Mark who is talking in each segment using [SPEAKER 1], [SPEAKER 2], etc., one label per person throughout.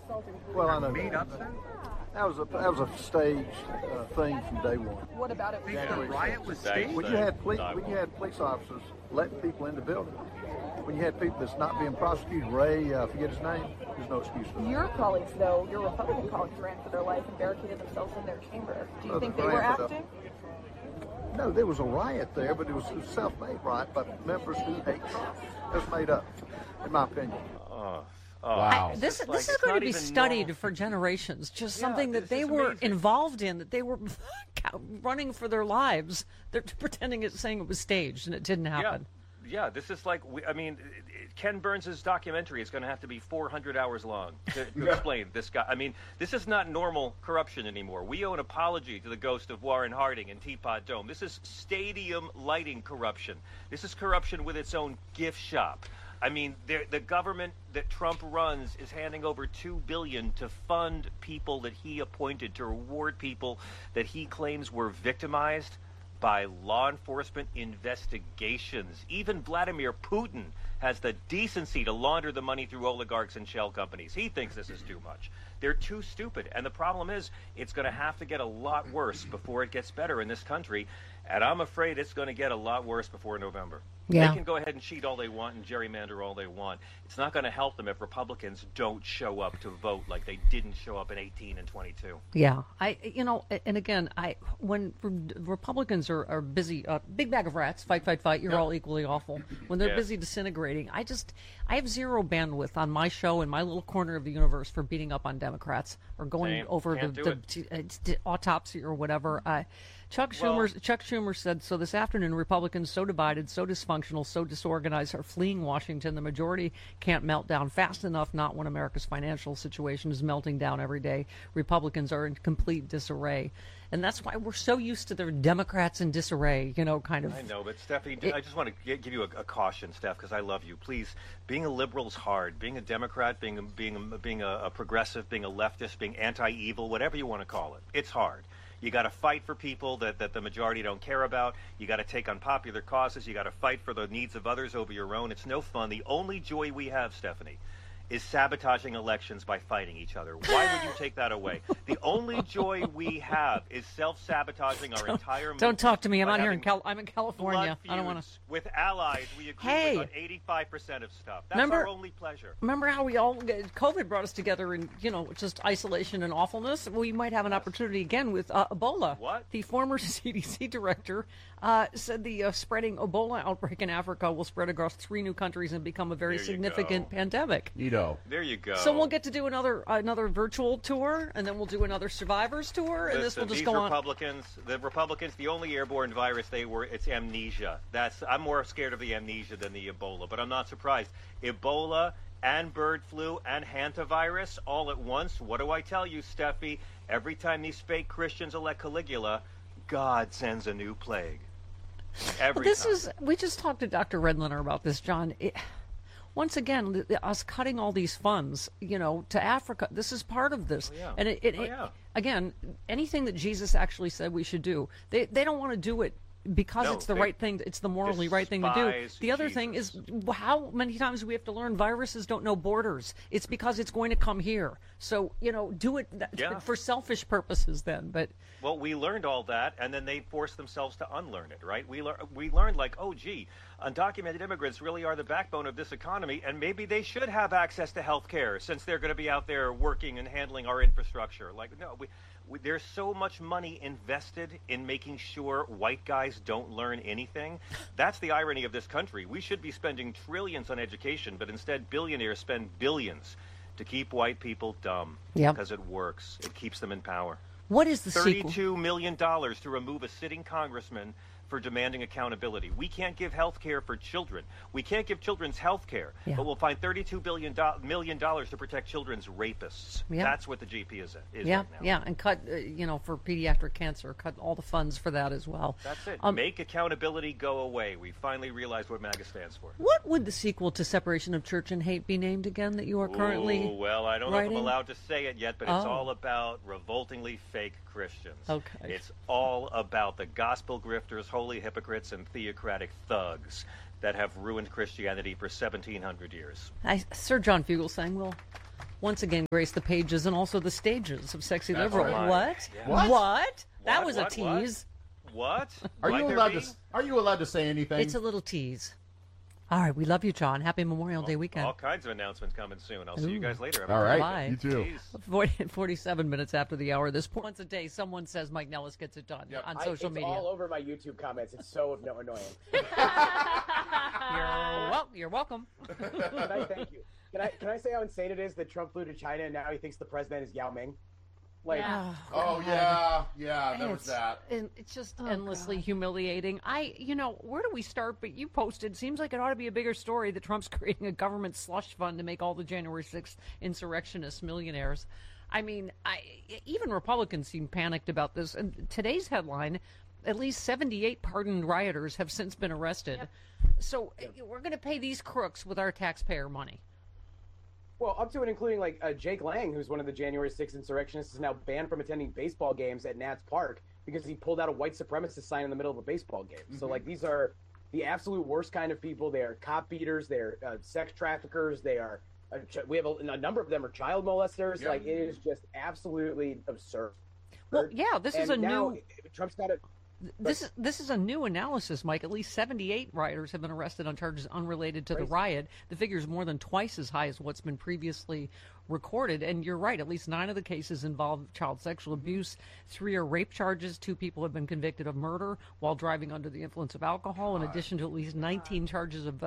[SPEAKER 1] Well, I know that was a staged thing from day one.
[SPEAKER 2] What about it?
[SPEAKER 3] The riot was staged.
[SPEAKER 1] When you had police officers letting people in the building, when you had people that's not being prosecuted, Ray, forget his name, there's no excuse for that.
[SPEAKER 2] Your colleagues, though, your Republican colleagues ran for their life and barricaded themselves in their chamber. Do you think they were active?
[SPEAKER 1] No, there was a riot there, but it was a self-made riot by members who hate Trump. It was made up, in my opinion.
[SPEAKER 4] Wow.
[SPEAKER 5] This is going to be studied for generations. Just something that they were involved in, that they were running for their lives. They're pretending it's saying it was staged and it didn't happen.
[SPEAKER 6] Yeah, this is like, Ken Burns' documentary is going to have to be 400 hours long to explain this guy. I mean, this is not normal corruption anymore. We owe an apology to the ghost of Warren Harding and Teapot Dome. This is stadium lighting corruption. This is corruption with its own gift shop. I mean, the government that Trump runs is handing over $2 billion to fund people that he appointed, to reward people that he claims were victimized by law enforcement investigations. Even Vladimir Putin has the decency to launder the money through oligarchs and shell companies. He thinks this is too much. They're too stupid. And the problem is, it's going to have to get a lot worse before it gets better in this country. And I'm afraid it's going to get a lot worse before November.
[SPEAKER 5] Yeah.
[SPEAKER 6] They can go ahead and cheat all they want and gerrymander all they want. It's not going to help them if Republicans don't show up to vote like they didn't show up in 18 and 22.
[SPEAKER 5] Yeah, and again, when Republicans are busy, big bag of rats, fight, you're all equally awful. When they're busy disintegrating, I have zero bandwidth on my show in my little corner of the universe for beating up on Democrats or going over the autopsy or whatever. Chuck Schumer said, so this afternoon, Republicans so divided, so dysfunctional, so disorganized are fleeing Washington. The majority can't melt down fast enough, not when America's financial situation is melting down every day. Republicans are in complete disarray. And that's why we're so used to their Democrats in disarray, kind of.
[SPEAKER 6] I know, but Stephanie, I just want to give you a caution, Steph, because I love you. Please, being a liberal is hard. Being a Democrat, being a progressive, being a leftist, being anti-evil, whatever you want to call it, it's hard. You got to fight for people that the majority don't care about. You got to take on popular causes. You got to fight for the needs of others over your own. It's no fun. The only joy we have, Stephanie, is sabotaging elections by fighting each other. Why would you take that away? The only joy we have is self-sabotaging our entire movement.
[SPEAKER 5] Don't talk to me. I'm in California. I don't want to.
[SPEAKER 6] With allies, we agree with 85% of stuff. That's our only pleasure.
[SPEAKER 5] Remember how COVID brought us together in, just isolation and awfulness? We might have an opportunity again with Ebola.
[SPEAKER 6] What?
[SPEAKER 5] The former CDC director said the spreading Ebola outbreak in Africa will spread across 3 new countries and become a very significant pandemic.
[SPEAKER 6] There you go.
[SPEAKER 5] So we'll get to do another virtual tour, and then we'll do another survivors tour, and this will just go on.
[SPEAKER 6] The Republicans, the only airborne virus it's amnesia. I'm more scared of the amnesia than the Ebola, but I'm not surprised. Ebola and bird flu and hantavirus all at once. What do I tell you, Steffi? Every time these fake Christians elect Caligula, God sends a new plague.
[SPEAKER 5] We just talked to Dr. Redliner about this, John. Once again, us cutting all these funds, to Africa, this is part of this. And again, anything that Jesus actually said we should do, they don't want to do it because it's the right thing. It's the morally right thing to do. The other thing is how many times we have to learn viruses don't know borders. It's because it's going to come here. So, do it for selfish purposes then. But
[SPEAKER 6] well, we learned all that, and then they forced themselves to unlearn it, right? We learned undocumented immigrants really are the backbone of this economy, and maybe they should have access to health care since they're going to be out there working and handling our infrastructure. There's so much money invested in making sure white guys don't learn anything. That's the irony of this country. We should be spending trillions on education, but instead billionaires spend billions to keep white people dumb because it works. It keeps them in power.
[SPEAKER 5] What is the sequel?
[SPEAKER 6] $32 million to remove a sitting congressman for demanding accountability. We can't give health care for children. We can't give children's health care, but we'll find $32 million to protect children's rapists. That's what the GP is right now.
[SPEAKER 5] Yeah, and cut, for pediatric cancer, cut all the funds for that as well.
[SPEAKER 6] That's it. Make accountability go away. We finally realized what MAGA stands for.
[SPEAKER 5] What would the sequel to Separation of Church and Hate be named again that you are currently
[SPEAKER 6] well, I don't
[SPEAKER 5] writing?
[SPEAKER 6] know if I'm allowed to say it yet, but it's all about revoltingly fake Christians.
[SPEAKER 5] Okay.
[SPEAKER 6] It's all about the gospel grifters, holy hypocrites, and theocratic thugs that have ruined Christianity for 1,700 years.
[SPEAKER 5] Sir John Fugelsang will once again grace the pages and also the stages of Sexy
[SPEAKER 4] That's
[SPEAKER 5] Liberal.
[SPEAKER 4] right.
[SPEAKER 5] What?
[SPEAKER 4] Yeah.
[SPEAKER 5] What? That
[SPEAKER 6] What?
[SPEAKER 5] was
[SPEAKER 6] What?
[SPEAKER 5] a tease.
[SPEAKER 6] What?
[SPEAKER 3] Are
[SPEAKER 6] Might
[SPEAKER 3] you
[SPEAKER 6] there
[SPEAKER 3] allowed
[SPEAKER 6] be?
[SPEAKER 3] to? Are you allowed to say anything?
[SPEAKER 5] It's a little tease. All right, we love you, John. Happy Memorial Day weekend.
[SPEAKER 6] All kinds of announcements coming soon. I'll see you guys later. Have a
[SPEAKER 3] All
[SPEAKER 6] good
[SPEAKER 3] right.
[SPEAKER 5] Bye.
[SPEAKER 3] You too.
[SPEAKER 6] Jeez.
[SPEAKER 5] 47 minutes after the hour. This point, once a day, someone says Mike Nellis gets it done on social
[SPEAKER 7] it's
[SPEAKER 5] media.
[SPEAKER 7] all over my YouTube comments. It's so annoying.
[SPEAKER 5] You're welcome.
[SPEAKER 7] Thank you. Can I say how insane it is that Trump flew to China and now he thinks the president is Yao Ming? Like,
[SPEAKER 3] Oh yeah, there was that.
[SPEAKER 5] And it's just endlessly humiliating. Where do we start? But you posted, seems like it ought to be a bigger story that Trump's creating a government slush fund to make all the January 6th insurrectionists millionaires. I mean, even Republicans seem panicked about this. And today's headline, at least 78 pardoned rioters have since been arrested. Yep. So we're going to pay these crooks with our taxpayer money.
[SPEAKER 7] well, up to and including like Jake Lang, who's one of the January 6th insurrectionists, is now banned from attending baseball games at Nats Park because he pulled out a white supremacist sign in the middle of a baseball game. Mm-hmm. So like these are the absolute worst kind of people. They are cop beaters. They're sex traffickers. They are. We have a number of them are child molesters. Yep. Like it is just absolutely absurd.
[SPEAKER 5] Well, yeah, this is a
[SPEAKER 7] now
[SPEAKER 5] new.
[SPEAKER 7] Trump's got it.
[SPEAKER 5] This is a new analysis, Mike. At least 78 rioters have been arrested on charges unrelated to the riot. The figure is more than twice as high as what's been previously recorded. And you're right, at least 9 of the cases involve child sexual abuse. 3 are rape charges. 2 people have been convicted of murder while driving under the influence of alcohol, in addition to at least 19 charges of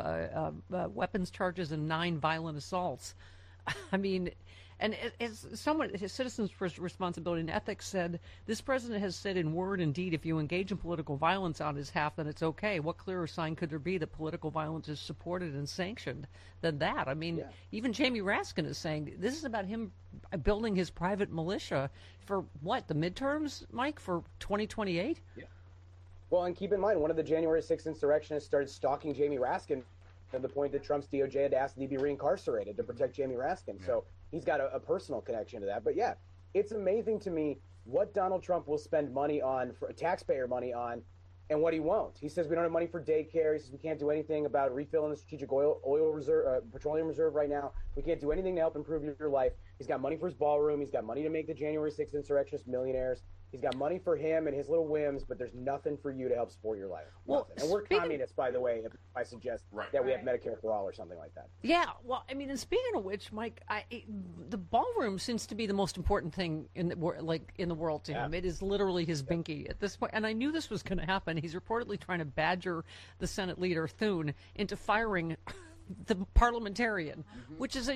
[SPEAKER 5] weapons charges and 9 violent assaults. I mean... And as someone, his Citizens for Responsibility and Ethics said, this president has said in word and deed, if you engage in political violence on his behalf, then it's okay. What clearer sign could there be that political violence is supported and sanctioned than that? I mean, even Jamie Raskin is saying this is about him building his private militia for what, the midterms, Mike, for 2028?
[SPEAKER 7] Yeah. Well, and keep in mind, one of the January 6th insurrectionists started stalking Jamie Raskin to the point that Trump's DOJ had asked that he be reincarcerated to protect Jamie Raskin. Yeah. So he's got a personal connection to that. But yeah, it's amazing to me what Donald Trump will spend money on, for taxpayer money on, and what he won't. He says we don't have money for daycare. He says we can't do anything about refilling the strategic oil reserve, petroleum reserve right now. We can't do anything to help improve your life. He's got money for his ballroom. He's got money to make the January 6th insurrectionists millionaires. He's got money for him and his little whims, but there's nothing for you to help support your life.
[SPEAKER 5] Well,
[SPEAKER 7] and we're communists, by the way, if I suggest that we have Medicare for all or something like that.
[SPEAKER 5] Yeah, well, I mean, and speaking of which, Mike, the ballroom seems to be the most important thing in the world to him. It is literally his binky at this point. And I knew this was going to happen. He's reportedly trying to badger the Senate leader, Thune, into firing the parliamentarian, which is,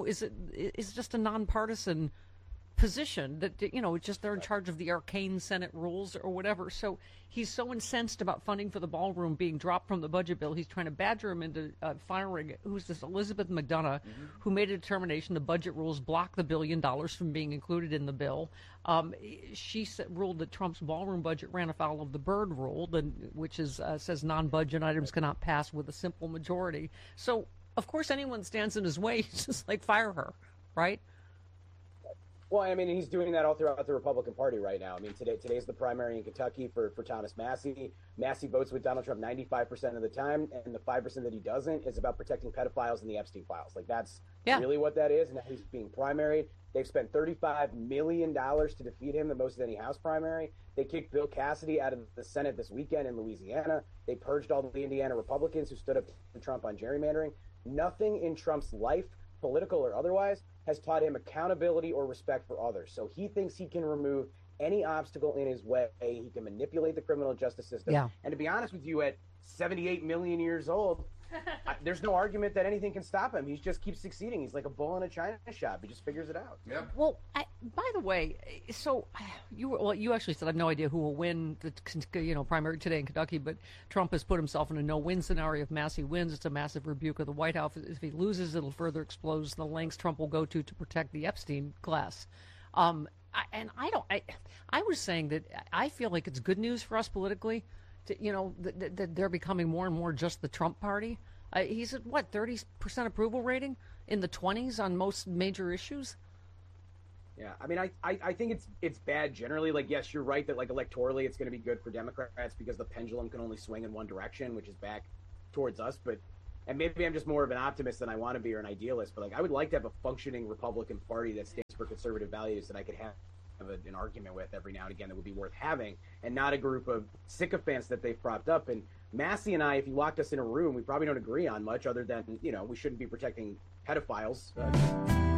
[SPEAKER 5] is just a nonpartisan position that, just they're in charge of the arcane Senate rules or whatever. So he's so incensed about funding for the ballroom being dropped from the budget bill. He's trying to badger him into firing, who's this, Elizabeth McDonough, who made a determination the budget rules block the $1 billion from being included in the bill. She ruled that Trump's ballroom budget ran afoul of the Byrd rule, which says non-budget items cannot pass with a simple majority. So, of course, anyone stands in his way, he's just like, fire her, right?
[SPEAKER 7] Well, I mean, he's doing that all throughout the Republican Party right now. I mean, today's the primary in Kentucky for Thomas Massie. Massie votes with Donald Trump 95% of the time, and the 5% that he doesn't is about protecting pedophiles and the Epstein files. Like, that's really what that is. Now he's being primaried. They've spent $35 million to defeat him, the most of any House primary. They kicked Bill Cassidy out of the Senate this weekend in Louisiana. They purged all the Indiana Republicans who stood up to Trump on gerrymandering. Nothing in Trump's life, political or otherwise, has taught him accountability or respect for others. So he thinks he can remove any obstacle in his way. He can manipulate the criminal justice system. Yeah. And to be honest with you, at 78 million years old, there's no argument that anything can stop him. He just keeps succeeding. He's like a bull in a china shop. He just figures it out.
[SPEAKER 3] Yep.
[SPEAKER 5] Well, by the way, so you actually said I have no idea who will win the primary today in Kentucky, but Trump has put himself in a no-win scenario. If Massie wins, it's a massive rebuke of the White House. If he loses, it'll further expose the lengths Trump will go to protect the Epstein class. I was saying that I feel like it's good news for us politically. That they're becoming more and more just the Trump party. He's at, 30% approval rating in the 20s on most major issues?
[SPEAKER 7] Yeah, I mean, I think it's bad generally. Like, yes, you're right that, like, electorally it's going to be good for Democrats because the pendulum can only swing in one direction, which is back towards us. But and maybe I'm just more of an optimist than I want to be or an idealist, but like I would like to have a functioning Republican Party that stands for conservative values that I could have an argument with every now and again that would be worth having, and not a group of sycophants that they've propped up. And Massey and I, if you locked us in a room, we probably don't agree on much other than, we shouldn't be protecting pedophiles.